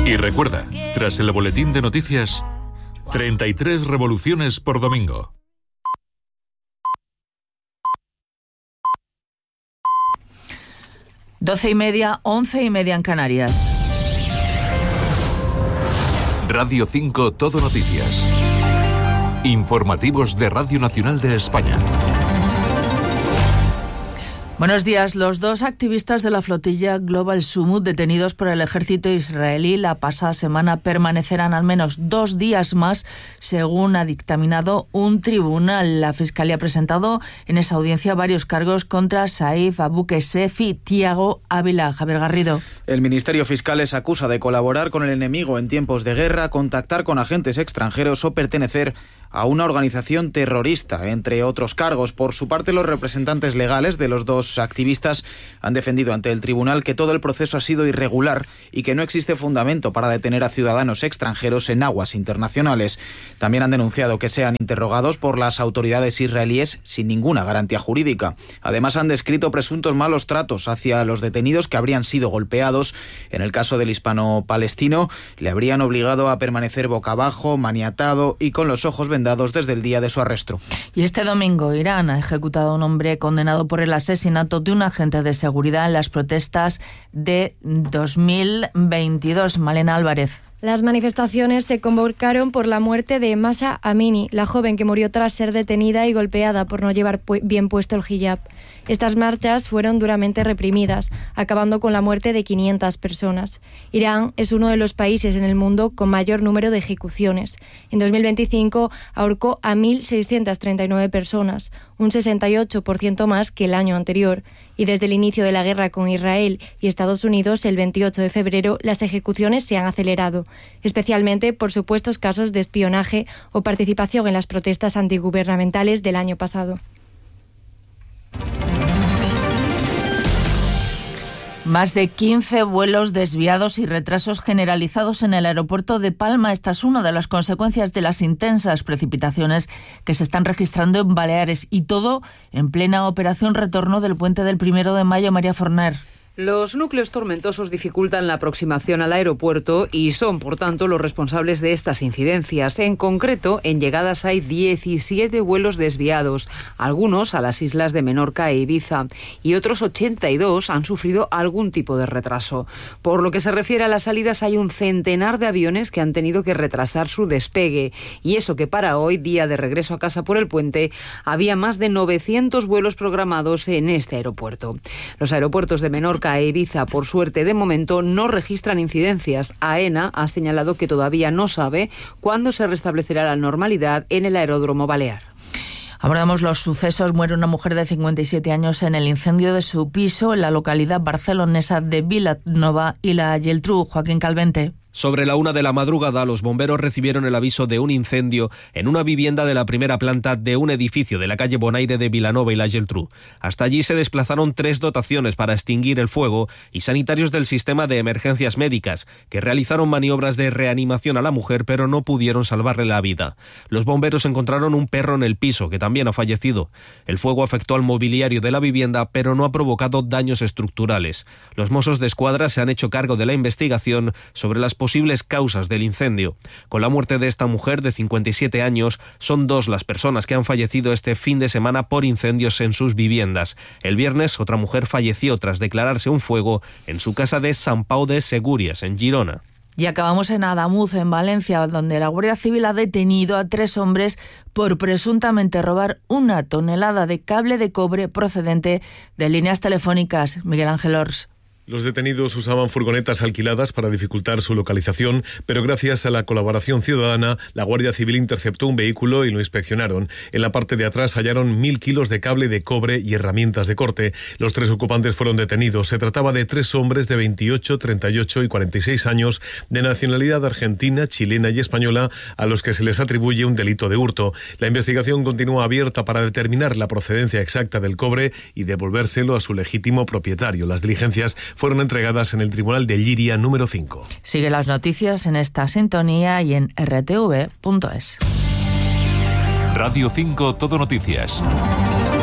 Y recuerda, tras el boletín de noticias, 33 revoluciones por domingo. Doce y media, 11:30 en Canarias. Radio 5 Todo Noticias. Informativos de Radio Nacional de España. Buenos días. Los 2 activistas de la flotilla Global Sumud detenidos por el ejército israelí la pasada semana permanecerán al menos 2 días más, según ha dictaminado un tribunal. La Fiscalía ha presentado en esa audiencia varios cargos contra Saif Abu Kesef y Tiago Ávila. Javier Garrido. El Ministerio Fiscal les acusa de colaborar con el enemigo en tiempos de guerra, contactar con agentes extranjeros o pertenecer a una organización terrorista, entre otros cargos. Por su parte, los representantes legales de los 2 activistas han defendido ante el tribunal que todo el proceso ha sido irregular y que no existe fundamento para detener a ciudadanos extranjeros en aguas internacionales. También han denunciado que sean interrogados por las autoridades israelíes sin ninguna garantía jurídica. Además, han descrito presuntos malos tratos hacia los detenidos que habrían sido golpeados. En el caso del hispano-palestino, le habrían obligado a permanecer boca abajo, maniatado y con los ojos vendados desde el día de su arresto. Y este domingo Irán ha ejecutado a un hombre condenado por el asesinato de un agente de seguridad en las protestas de 2022. Malena Álvarez. Las manifestaciones se convocaron por la muerte de Mahsa Amini, la joven que murió tras ser detenida y golpeada por no llevar bien puesto el hijab. Estas marchas fueron duramente reprimidas, acabando con la muerte de 500 personas. Irán es uno de los países en el mundo con mayor número de ejecuciones. En 2025 ahorcó a 1.639 personas, un 68% más que el año anterior. Y desde el inicio de la guerra con Israel y Estados Unidos, el 28 de febrero, las ejecuciones se han acelerado, especialmente por supuestos casos de espionaje o participación en las protestas antigubernamentales del año pasado. Más de 15 vuelos desviados y retrasos generalizados en el aeropuerto de Palma. Esta es una de las consecuencias de las intensas precipitaciones que se están registrando en Baleares, y todo en plena operación retorno del puente del 1 de mayo. María Forner. Los núcleos tormentosos dificultan la aproximación al aeropuerto y son, por tanto, los responsables de estas incidencias. En concreto, en llegadas hay 17 vuelos desviados, algunos a las islas de Menorca e Ibiza, y otros 82 han sufrido algún tipo de retraso. Por lo que se refiere a las salidas, hay un centenar de aviones que han tenido que retrasar su despegue, y eso que para hoy, día de regreso a casa por el puente, había más de 900 vuelos programados en este aeropuerto. Los aeropuertos de Menorca e Ibiza, por suerte, de momento no registran incidencias. AENA ha señalado que todavía no sabe cuándo se restablecerá la normalidad en el aeródromo balear. Abordamos los sucesos. Muere una mujer de 57 años en el incendio de su piso en la localidad barcelonesa de Vilanova y la Geltrú. Joaquín Calvente. Sobre la 1 de la madrugada, los bomberos recibieron el aviso de un incendio en una vivienda de la primera planta de un edificio de la calle Bonaire de Vilanova y la Geltrú. Hasta allí se desplazaron 3 dotaciones para extinguir el fuego y sanitarios del sistema de emergencias médicas, que realizaron maniobras de reanimación a la mujer, pero no pudieron salvarle la vida. Los bomberos encontraron un perro en el piso, que también ha fallecido. El fuego afectó al mobiliario de la vivienda, pero no ha provocado daños estructurales. Los Mossos de Escuadra se han hecho cargo de la investigación sobre las posibles causas del incendio. Con la muerte de esta mujer de 57 años, son 2 las personas que han fallecido este fin de semana por incendios en sus viviendas. El viernes, otra mujer falleció tras declararse un fuego en su casa de Sant Pau de Segúries, en Girona. Y acabamos en Adamuz, en Valencia, donde la Guardia Civil ha detenido a 3 hombres por presuntamente robar 1 tonelada de cable de cobre procedente de líneas telefónicas. Miguel Ángel Ors. Los detenidos usaban furgonetas alquiladas para dificultar su localización, pero gracias a la colaboración ciudadana, la Guardia Civil interceptó un vehículo y lo inspeccionaron. En la parte de atrás hallaron 1.000 kilos de cable de cobre y herramientas de corte. Los 3 ocupantes fueron detenidos. Se trataba de 3 hombres de 28, 38 y 46 años, de nacionalidad argentina, chilena y española, a los que se les atribuye un delito de hurto. La investigación continúa abierta para determinar la procedencia exacta del cobre y devolvérselo a su legítimo propietario. Las diligencias fueron entregadas en el Tribunal de Lliria número 5. Sigue las noticias en esta sintonía y en rtv.es. Radio 5 Todo Noticias.